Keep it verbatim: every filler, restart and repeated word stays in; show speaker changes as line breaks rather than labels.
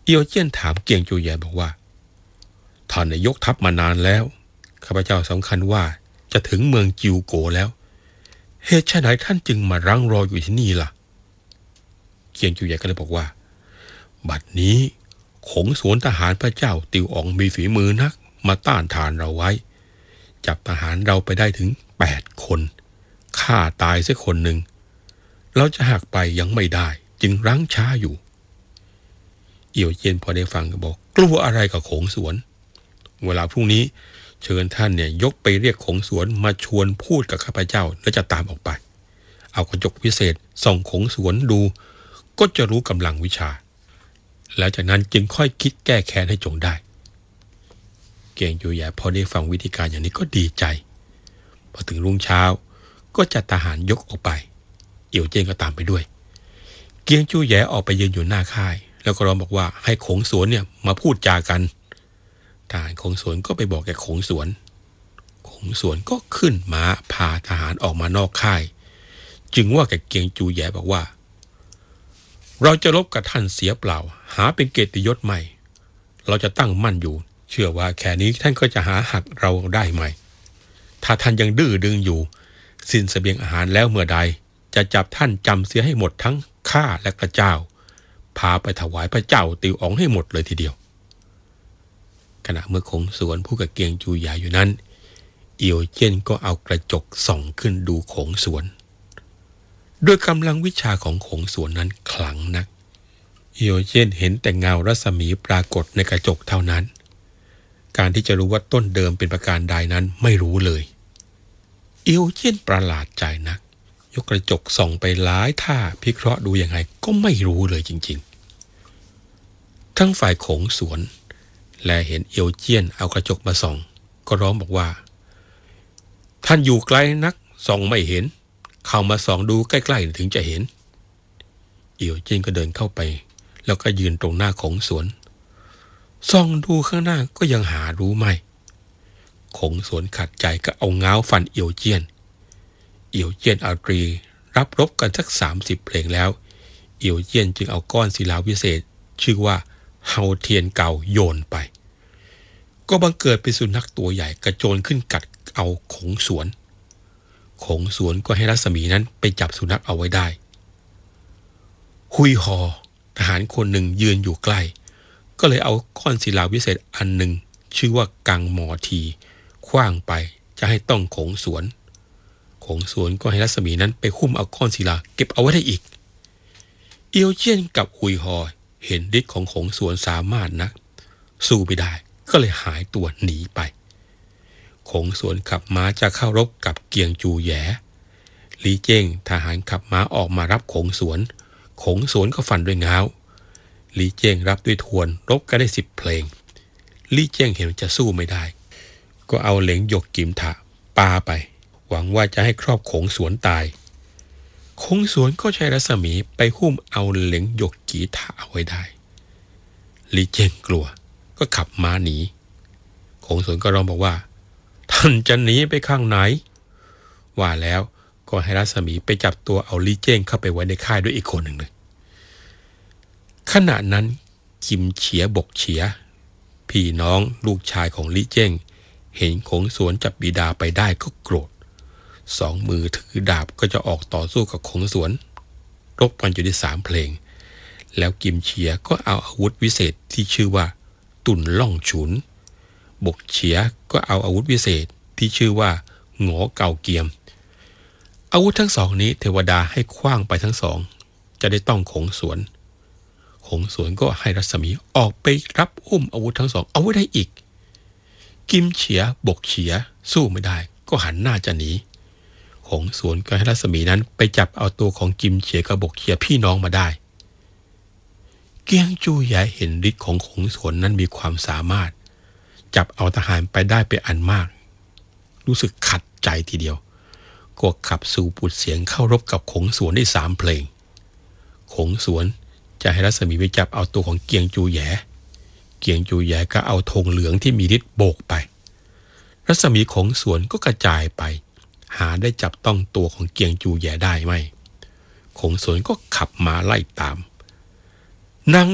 เอียวเจี้ยนถามเกียงจูแยบอกว่าท่านยกทัพมานานแล้วข้าพเจ้าสำคัญว่าจะถึงเมืองจิวโกแล้วเหตุไฉนท่านจึงมารั้งรออยู่ที่นี่ล่ะเกียงจูแยก็เลยบอกว่าบัดนี้ขงสวนทหารพระเจ้าติวอ๋องมีฝีมือนักมาต้านทานเราไว้จับทหารเราไปได้ถึงแปดคนฆ่าตายเสียคนหนึ่งเราจะหักไปยังไม่ได้จึงรั้งช้าอยู่เอี่ยวเจียนพอได้ฟังก็บอกกลัวอะไรกับขงสวนเวลาพรุ่งนี้เชิญท่านเนี่ยยกไปเรียกขงสวนมาชวนพูดกับข้าพเจ้าแล้วจะตามออกไปเอากระจกพิเศษส่องขงสวนดูก็จะรู้กำลังวิชาแล้วจากนั้นจึงค่อยคิดแก้แค้นให้จงได้เกียงจูแยพอได้ฟังวิธีการอย่างนี้ก็ดีใจพอถึงรุ่งเช้าก็จัดทหารยกออกไปเอี่ยวเจี้ยนก็ตามไปด้วยเกียงจูแยออกไปยืนอยู่หน้าค่ายแล้วก็ร้องบอกว่าให้ขงสวนเนี่ยมาพูดจากันทหารขงสวนก็ไปบอกแกขงสวนขงสวนก็ขึ้นม้าพาทหารออกมานอกค่ายจึงว่าแกเกียงจูแยบอกว่าเราจะรบกับท่านเสียเปล่าหาเป็นเกียรติยศใหม่เราจะตั้งมั่นอยู่เชื่อว่าแค่นี้ท่านก็จะหาหักเราได้ไหมถ้าท่านยังดื้อดึงอยู่สิ้นเสบียงอาหารแล้วเมื่อใดจะจับท่านจำเสียให้หมดทั้งข้าและพระเจ้าพาไปถวายพระเจ้าติวอ๋องให้หมดเลยทีเดียวขณะเมื่อขงสวนผู้กับเกียงจูหยาอยู่นั้นเอียวเจี้ยนก็เอากระจกส่องขึ้นดูขงสวนด้วยกำลังวิชาของขงสวนนั้นขลังนักเอียวเจี้ยนเห็นแต่เงารัศมีปรากฏในกระจกเท่านั้นการที่จะรู้ว่าต้นเดิมเป็นประการใดนั้นไม่รู้เลยเอียวเจี้ยนประหลาดใจนักยกกระจกส่องไปหลายท่าพิเคราะห์ดูยังไงก็ไม่รู้เลยจริงๆทั้งฝ่ายขงสวนและเห็นเอียวเจี้ยนเอากระจกมาส่องก็ร้องบอกว่าท่านอยู่ไกลนักส่องไม่เห็นเข้ามาส่องดูใกล้ๆถึงจะเห็นเอียวเจี้ยนก็เดินเข้าไปแล้วก็ยืนตรงหน้าขงสวนส่องดูข้างหน้าก็ยังหารู้ไม่ขงสวนขัดใจก็เอาง้าวฟันเอียวเจี้ยนเอียวเจี้ยนอาตรีรับรบกันสักสามสิบเพลงแล้วเอียวเจี้ยนจึงเอาก้อนศิลาวิเศษชื่อว่าเฮาเทียนเก่าโยนไปก็บังเกิดเป็นสุนัขตัวใหญ่กระโจนขึ้นกัดเอาขงสวนขงสวนก็ให้รัศมีนั้นไปจับสุนัขเอาไว้ได้หุยฮอทหารคนหนึ่งยืนอยู่ใกล้ก็เลยเอาก้อนศิลาวิเศษอันหนึ่งชื่อว่ากังหมอทีขว้างไปจะให้ต้องขงสวนขงสวนก็ให้รัศมีนั้นไปคุ้มเอาก้อนศิลาเก็บเอาไว้ได้อีกเอียวเจี้ยนกับหุยฮอเห็นฤทธิ์ของขงสวนสามารถนักสู้ไม่ได้ก็เลยหายตัวหนีไปขงสวนขับม้าจะเข้ารบกับเกียงจูแหยลีเจ้งทหารขับม้าออกมารับขงสวนขงสวนก็ฟันด้วยง้าวลีเจ้งรับด้วยทวนรบกันได้สิบเพลงลีเจ้งเห็นจะสู้ไม่ได้ก็เอาเหลงหยกกิมถะปาไปหวังว่าจะให้ครอบขงสวนตายขงสวนก็ใช้รัศมีไปหุ้มเอาเหลงหยกกีถะเอาไว้ได้ลีเจ้งกลัวก็ขับม้าหนีขงสวนก็ร้องบอกว่าท่านจะหนีไปข้างไหนว่าแล้วก็ให้รัศมีไปจับตัวเอาลีเจ้งเข้าไปไว้ในค่ายด้วยอีกคนหนึ่งเลยขณะนั้นกิมเฉียบกเฉียพี่น้องลูกชายของลีเจ้งเห็นขงสวนจับบิดาไปได้ก็โกรธสองมือถือดาบก็จะออกต่อสู้กับขงสวนรบกันอยู่ได้สามเพลงแล้วกิมเฉียก็เอาอาวุธวิเศษที่ชื่อว่าตุนล่องฉุนบกเฉียก็เอาอาวุธวิเศษที่ชื่อว่าหงอเก่าเกียมอาวุธทั้งสองนี้เทวดาให้ขว้างไปทั้งสองจะได้ต้องขงสวนขงสวนก็ให้รัศมีออกไปรับอุ้มอาวุธทั้งสองเอาไว้ได้อีกกิมเฉียบกเฉียสู้ไม่ได้ก็หันหน้าจะหนีขงสวนก็ให้รัศมีนั้นไปจับเอาตัวของกิมเฉียกับบกเฉียพี่น้องมาได้เกียงจูใหญ่เห็นฤทธิ์ของขงสวนนั้นมีความสามารถจับเอาทหารไปได้เป็นอันมากรู้สึกขัดใจทีเดียวก็ขับสู่ปุดเสียงเข้ารบกับขงสวนได้สามเพลงขงสวนจะให้รัศมีไปจับเอาตัวของเกียงจูแหยเกียงจูแหยก็เอาธงเหลืองที่มีฤทธิ์โบกไปรัศมีขงสวนก็กระจายไปหาได้จับต้องตัวของเกียงจูแหยได้ไหมขงสวนก็ขับมาไล่ตามนาง